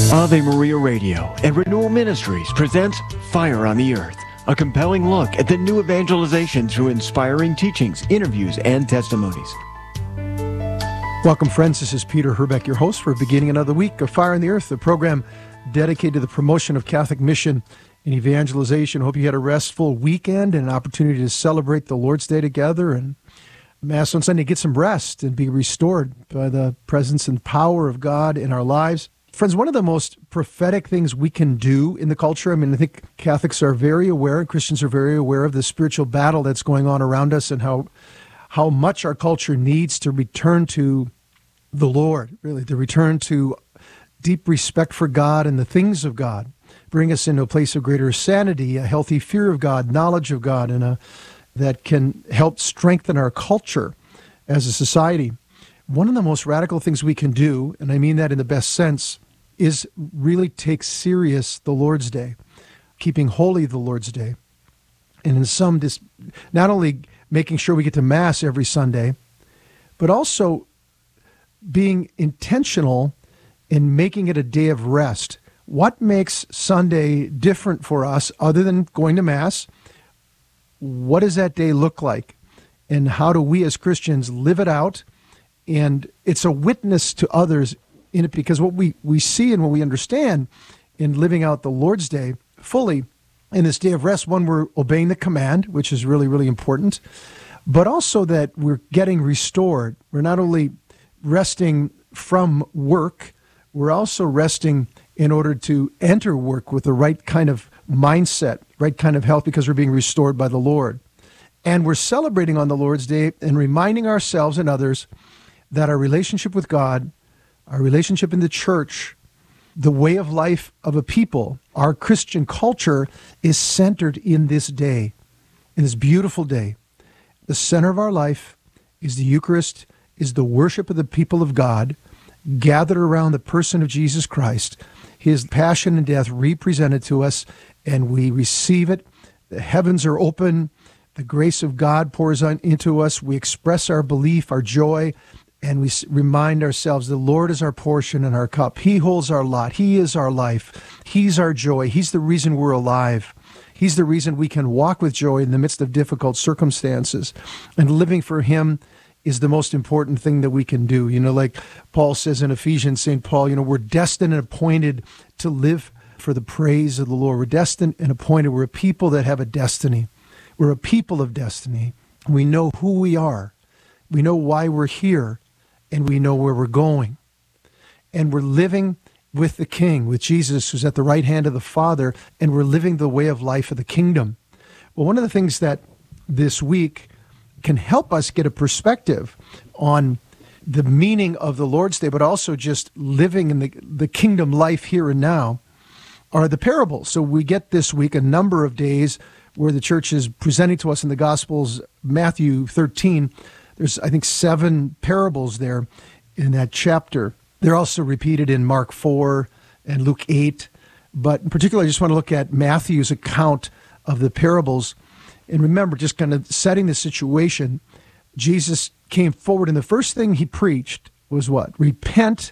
Ave Maria Radio and Renewal Ministries presents Fire on the Earth, a compelling look at the new evangelization through inspiring teachings, interviews, and testimonies. Welcome, friends. This is Peter Herbeck, your host for beginning another week of Fire on the Earth, the program dedicated to the promotion of Catholic mission and evangelization. Hope you had a restful weekend and an opportunity to celebrate the Lord's Day together and Mass on Sunday, get some rest and be restored by the presence and power of God in our lives. Friends, one of the most prophetic things we can do in the culture, I think Catholics are very aware, Christians are very aware of the spiritual battle that's going on around us and how much our culture needs to return to the Lord, really, to return to deep respect for God and the things of God, bring us into a place of greater sanity, a healthy fear of God, knowledge of God, and that can help strengthen our culture as a society. One of the most radical things we can do, and I mean that in the best sense, is really take serious the Lord's Day, keeping holy the Lord's Day. And in some, not only making sure we get to Mass every Sunday, but also being intentional in making it a day of rest. What makes Sunday different for us other than going to Mass? What does that day look like? And how do we as Christians live it out? And it's a witness to others in it, because what we see and what we understand in living out the Lord's Day fully in this day of rest, one, we're obeying the command, which is really, really important, but also that we're getting restored. We're not only resting from work, we're also resting in order to enter work with the right kind of mindset, right kind of health, because we're being restored by the Lord. And we're celebrating on the Lord's Day and reminding ourselves and others that our relationship with God, our relationship in the church, the way of life of a people, our Christian culture is centered in this day, in this beautiful day. The center of our life is the Eucharist, is the worship of the people of God, gathered around the person of Jesus Christ, his passion and death represented to us, and we receive it. The heavens are open. The grace of God pours into us. We express our belief, our joy, and we remind ourselves the Lord is our portion and our cup. He holds our lot. He is our life. He's our joy. He's the reason we're alive. He's the reason we can walk with joy in the midst of difficult circumstances. And living for him is the most important thing that we can do. Like Paul says in Ephesians, St. Paul, we're destined and appointed to live for the praise of the Lord. We're destined and appointed. We're a people that have a destiny. We're a people of destiny. We know who we are. We know why we're here, and we know where we're going. And we're living with the King, with Jesus, who's at the right hand of the Father, and we're living the way of life of the kingdom. Well, one of the things that this week can help us get a perspective on the meaning of the Lord's Day, but also just living in the kingdom life here and now, are the parables. So we get this week a number of days where the church is presenting to us in the Gospels, Matthew 13. There's, I think, 7 parables there in that chapter. They're also repeated in Mark 4 and Luke 8. But in particular, I just want to look at Matthew's account of the parables. And remember, just kind of setting the situation, Jesus came forward, and the first thing he preached was what? Repent,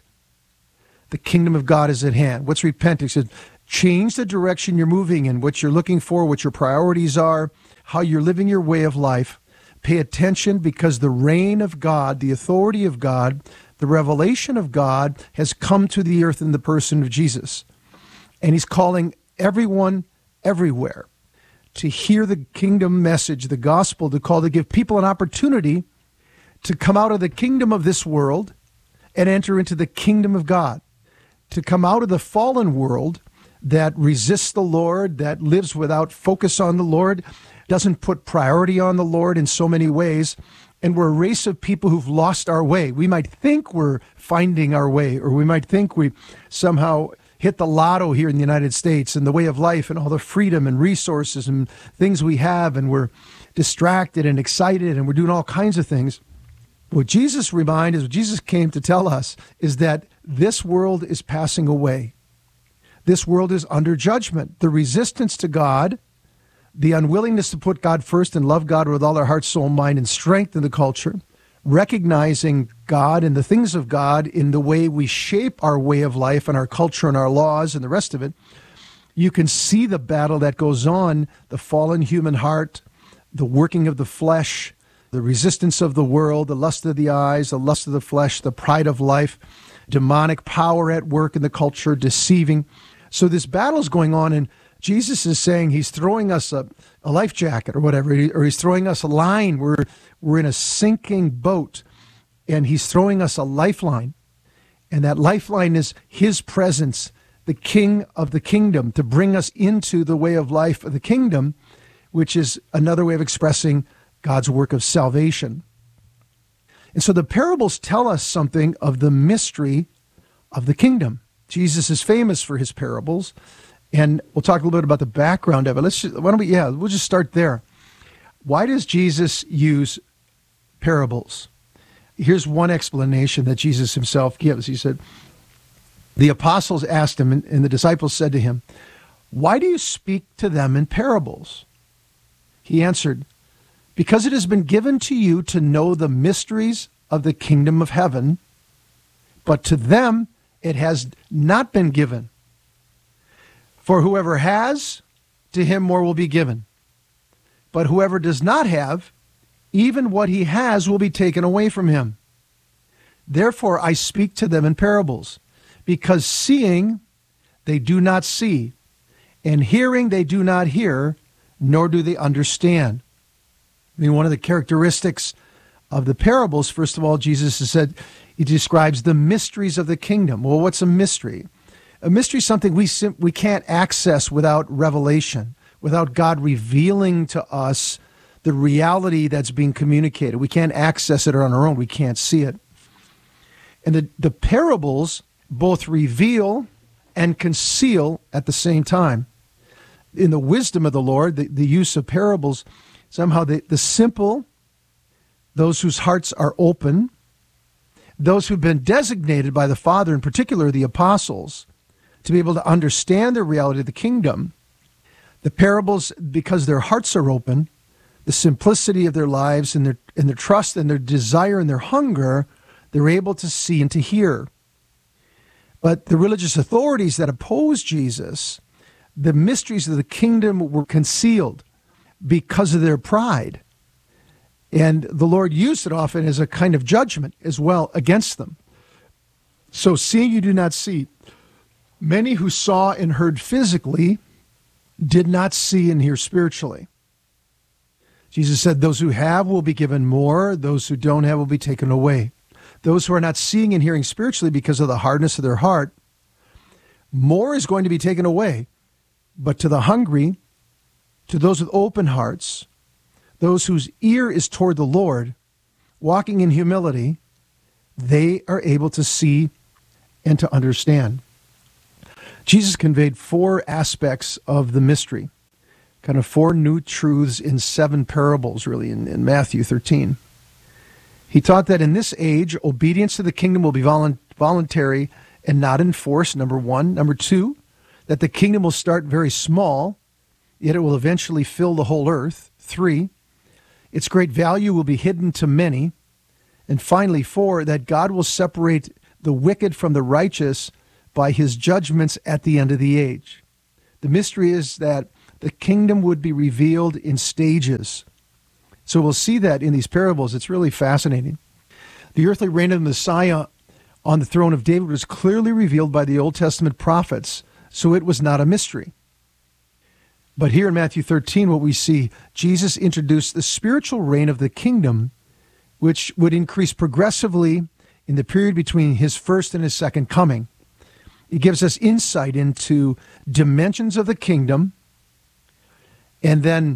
the kingdom of God is at hand. What's repent? He said, change the direction you're moving in, what you're looking for, what your priorities are, how you're living your way of life. Pay attention, because the reign of God, the authority of God, the revelation of God has come to the earth in the person of Jesus. And he's calling everyone everywhere to hear the kingdom message, the gospel, to give people an opportunity to come out of the kingdom of this world and enter into the kingdom of God, to come out of the fallen world that resists the Lord, that lives without focus on the Lord, doesn't put priority on the Lord in so many ways. And we're a race of people who've lost our way. We might think we're finding our way, or we might think we somehow hit the lotto here in the United States and the way of life and all the freedom and resources and things we have, and we're distracted and excited and we're doing all kinds of things. What Jesus came to tell us is that this world is passing away. This world is under judgment. The resistance to God, the unwillingness to put God first and love God with all our heart, soul, mind, and strength in the culture, recognizing God and the things of God in the way we shape our way of life and our culture and our laws and the rest of it, you can see the battle that goes on, the fallen human heart, the working of the flesh, the resistance of the world, the lust of the eyes, the lust of the flesh, the pride of life, demonic power at work in the culture, deceiving. So this battle is going on, and Jesus is saying he's throwing us a life jacket or whatever, or he's throwing us a line. We're in a sinking boat, and he's throwing us a lifeline. And that lifeline is his presence, the King of the kingdom, to bring us into the way of life of the kingdom, which is another way of expressing God's work of salvation. And so the parables tell us something of the mystery of the kingdom. Jesus is famous for his parables, and we'll talk a little bit about the background of it. We'll just start there. Why does Jesus use parables? Here's one explanation that Jesus himself gives. He said, the apostles asked him, and the disciples said to him, "Why do you speak to them in parables?" He answered, "Because it has been given to you to know the mysteries of the kingdom of heaven, but to them it has not been given. For whoever has, to him more will be given. But whoever does not have, even what he has will be taken away from him. Therefore I speak to them in parables, because seeing they do not see, and hearing they do not hear, nor do they understand." I mean, one of the characteristics of the parables, first of all, Jesus has said, he describes the mysteries of the kingdom. Well, what's a mystery? A mystery is something we can't access without revelation, without God revealing to us the reality that's being communicated. We can't access it on our own. We can't see it. And the parables both reveal and conceal at the same time. In the wisdom of the Lord, the use of parables, somehow the simple, those whose hearts are open, those who've been designated by the Father, in particular the apostles, to be able to understand the reality of the kingdom. The parables, because their hearts are open, the simplicity of their lives and their trust and their desire and their hunger, they're able to see and to hear. But the religious authorities that opposed Jesus, the mysteries of the kingdom were concealed because of their pride. And the Lord used it often as a kind of judgment as well against them. So seeing you do not see. Many who saw and heard physically did not see and hear spiritually. Jesus said, those who have will be given more, those who don't have will be taken away. Those who are not seeing and hearing spiritually because of the hardness of their heart, more is going to be taken away. But to the hungry, to those with open hearts, those whose ear is toward the Lord, walking in humility, they are able to see and to understand. Jesus conveyed 4 aspects of the mystery, kind of 4 new truths in 7 parables, really, in Matthew 13. He taught that in this age, obedience to the kingdom will be voluntary and not enforced, number 1. Number 2, that the kingdom will start very small, yet it will eventually fill the whole earth. 3, its great value will be hidden to many. And finally, 4, that God will separate the wicked from the righteous by his judgments at the end of the age. The mystery is that the kingdom would be revealed in stages. So we'll see that in these parables. It's really fascinating. The earthly reign of the Messiah on the throne of David was clearly revealed by the Old Testament prophets, so it was not a mystery. But here in Matthew 13, what we see, Jesus introduced the spiritual reign of the kingdom, which would increase progressively in the period between his first and his second coming. It gives us insight into dimensions of the kingdom, and then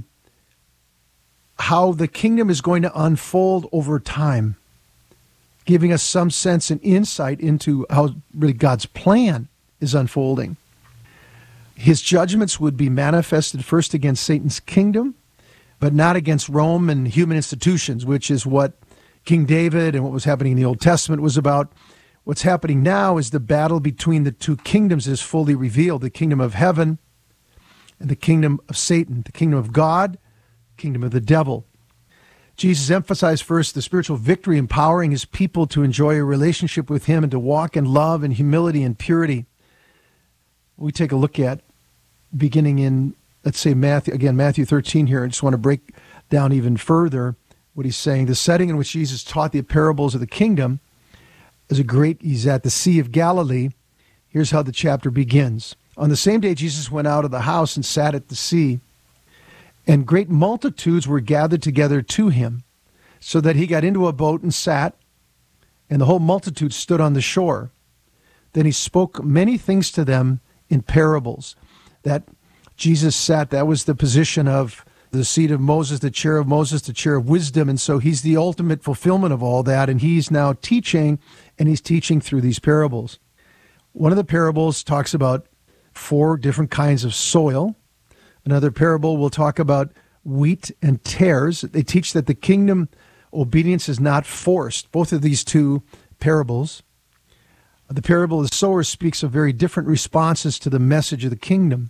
how the kingdom is going to unfold over time, giving us some sense and insight into how really God's plan is unfolding. His judgments would be manifested first against Satan's kingdom, but not against Rome and human institutions, which is what King David and what was happening in the Old Testament was about. What's happening now is the battle between the 2 kingdoms is fully revealed, the kingdom of heaven and the kingdom of Satan, the kingdom of God, kingdom of the devil. Jesus emphasized first the spiritual victory, empowering his people to enjoy a relationship with him and to walk in love and humility and purity. We take a look at beginning in, let's say, Matthew 13 here. I just want to break down even further what he's saying. The setting in which Jesus taught the parables of the kingdom he's at the Sea of Galilee. Here's how the chapter begins. On the same day, Jesus went out of the house and sat at the sea. And great multitudes were gathered together to him, so that he got into a boat and sat, and the whole multitude stood on the shore. Then he spoke many things to them in parables. That Jesus sat, that was the position of the seat of Moses, the chair of Moses, the chair of wisdom, and so he's the ultimate fulfillment of all that, and he's now teaching, and he's teaching through these parables. One of the parables talks about 4 different kinds of soil. Another parable will talk about wheat and tares. They teach that the kingdom obedience is not forced. Both of these 2 parables. The parable of the sower speaks of very different responses to the message of the kingdom.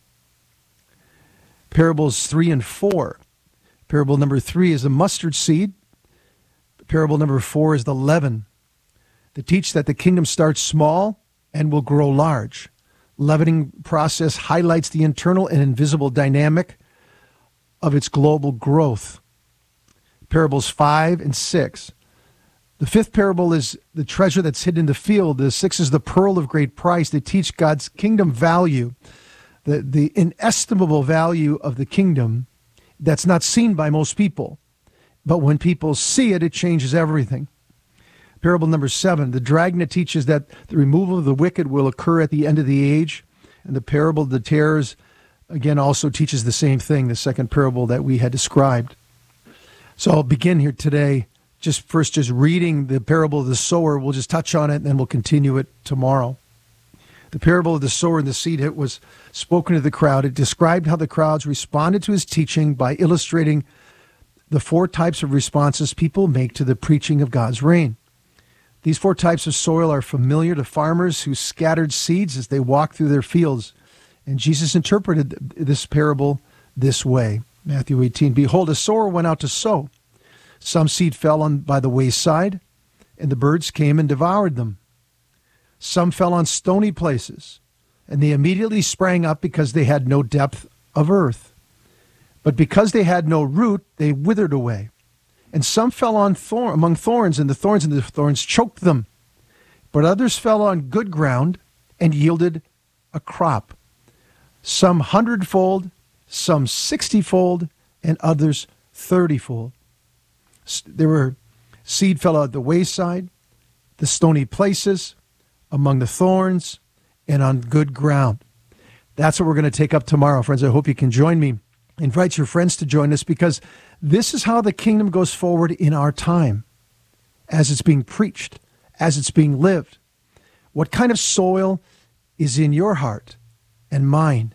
Parables 3 and 4. Parable number 3 is the mustard seed. Parable number 4 is the leaven. They teach that the kingdom starts small and will grow large. Leavening process highlights the internal and invisible dynamic of its global growth. Parables 5 and 6. The 5th parable is the treasure that's hidden in the field. The 6th is the pearl of great price. They teach God's kingdom value, the inestimable value of the kingdom that's not seen by most people. But when people see it, it changes everything. Parable number 7, the dragnet teaches that the removal of the wicked will occur at the end of the age. And the parable of the tares, again, also teaches the same thing, the second parable that we had described. So I'll begin here today, just reading the parable of the sower. We'll just touch on it, and then we'll continue it tomorrow. The parable of the sower and the seed, it was spoken to the crowd. It described how the crowds responded to his teaching by illustrating the 4 types of responses people make to the preaching of God's reign. These 4 types of soil are familiar to farmers who scattered seeds as they walked through their fields. And Jesus interpreted this parable this way. Matthew 18, behold, a sower went out to sow. Some seed fell by the wayside, and the birds came and devoured them. Some fell on stony places, and they immediately sprang up because they had no depth of earth. But because they had no root, they withered away. And some fell on among thorns, and the thorns choked them. But others fell on good ground and yielded a crop. Some 100-fold, some 60-fold, and others 30-fold. There were seed fell at the wayside, the stony places, among the thorns, and on good ground. That's what we're going to take up tomorrow, friends. I hope you can join me. Invite your friends to join us, because this is how the kingdom goes forward in our time, as it's being preached, as it's being lived. What kind of soil is in your heart and mine?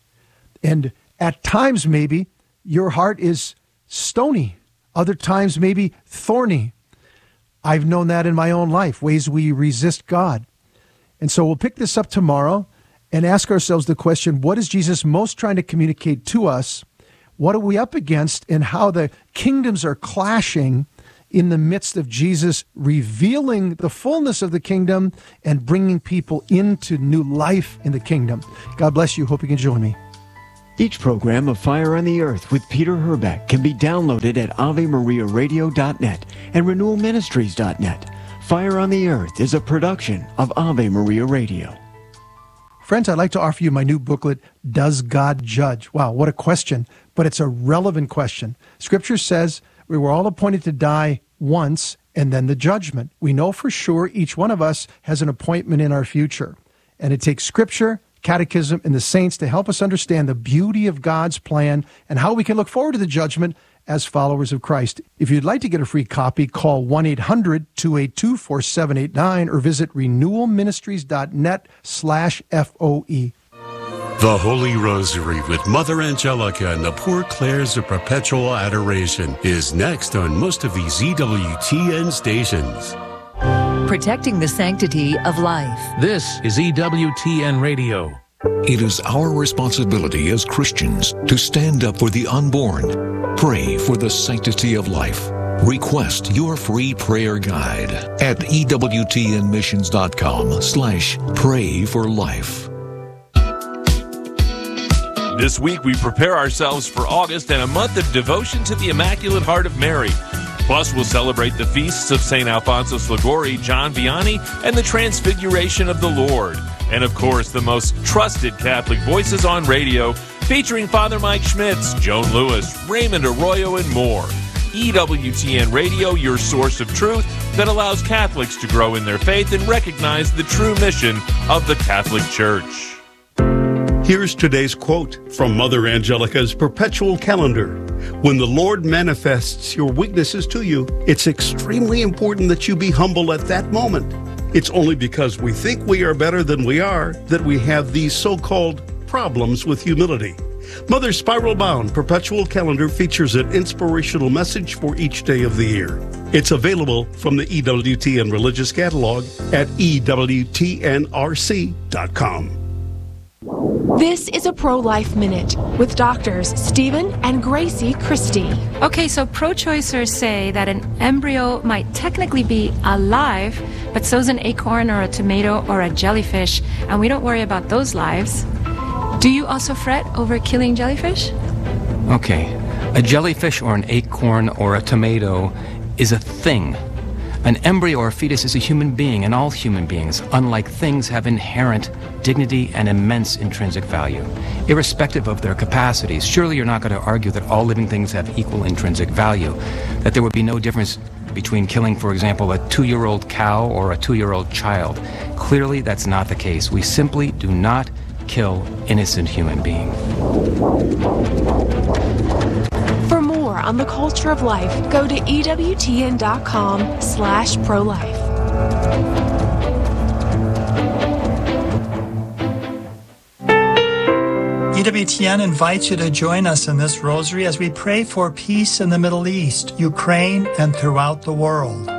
And at times, maybe, your heart is stony. Other times, maybe thorny. I've known that in my own life, ways we resist God. And so we'll pick this up tomorrow and ask ourselves the question, what is Jesus most trying to communicate to us? What are we up against, and how the kingdoms are clashing in the midst of Jesus revealing the fullness of the kingdom and bringing people into new life in the kingdom. God bless you. Hope you can join me. Each program of Fire on the Earth with Peter Herbeck can be downloaded at AveMariaRadio.net and RenewalMinistries.net. Fire on the Earth is a production of Ave Maria Radio. Friends, I'd like to offer you my new booklet, Does God Judge? Wow, what a question, but it's a relevant question. Scripture says we were all appointed to die once and then the judgment. We know for sure each one of us has an appointment in our future. And it takes Scripture, Catechism, and the saints to help us understand the beauty of God's plan and how we can look forward to the judgment as followers of Christ. If you'd like to get a free copy, call 1-800-282-4789 or visit renewalministries.net/FOE. The Holy Rosary with Mother Angelica and the Poor Clares of Perpetual Adoration is next on most of these EWTN stations. Protecting the sanctity of life. This is EWTN Radio. It is our responsibility as Christians to stand up for the unborn, pray for the sanctity of life, Request your free prayer guide at EWTNmissions.com/pray-for-life. This week we prepare ourselves for August and a month of devotion to the Immaculate Heart of Mary. Plus, we'll celebrate the feasts of St. Alphonsus Liguori, John Vianney, and the Transfiguration of the Lord. And of course, the most trusted Catholic voices on radio, featuring Father Mike Schmitz, Joan Lewis, Raymond Arroyo, and more. EWTN Radio, your source of truth that allows Catholics to grow in their faith and recognize the true mission of the Catholic Church. Here's today's quote from Mother Angelica's Perpetual Calendar. When the Lord manifests your weaknesses to you, it's extremely important that you be humble at that moment. It's only because we think we are better than we are that we have these so-called problems with humility. Mother's spiral-bound Perpetual Calendar features an inspirational message for each day of the year. It's available from the EWTN Religious Catalog at EWTNRC.com. This is a Pro-Life Minute with doctors Stephen and Gracie Christie. Okay, so pro-choicers say that an embryo might technically be alive, but so's an acorn or a tomato or a jellyfish, and we don't worry about those lives. Do you also fret over killing jellyfish? Okay, a jellyfish or an acorn or a tomato is a thing. An embryo or a fetus is a human being, and all human beings, unlike things, have inherent dignity and immense intrinsic value, irrespective of their capacities. Surely you're not going to argue that all living things have equal intrinsic value, that there would be no difference between killing, for example, a 2-year-old cow or a 2-year-old child. Clearly, that's not the case. We simply do not kill innocent human beings. For more on the culture of life, go to EWTN.com/pro-life. EWTN invites you to join us in this rosary as we pray for peace in the Middle East, Ukraine, and throughout the world.